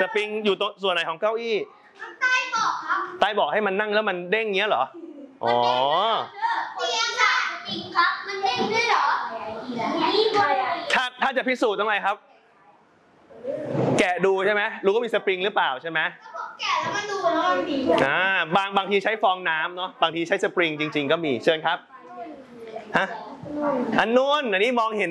ปริงอยู่ตรงส่วนไหนของเก้าอี้ใต้เบาะครับใต้เบาะให้มันนั่งแล้วมันเด้งเงี้ยเหรออ๋อเตียงค่ะสปริงครับมันเด้งด้วยเหรอถ้าจะพิสูจน์ต้องไงครับแกะดูใช่ไหมรู้ว่ามีสปริงหรือเปล่าใช่ไหมแกะแล้วมันดูแล้วมันดีบางทีใช้ฟองน้ำเนาะบางทีใช้สปริงจริงๆก็มีเชิญครับฮะอันนู้นอันนี้มองเห็น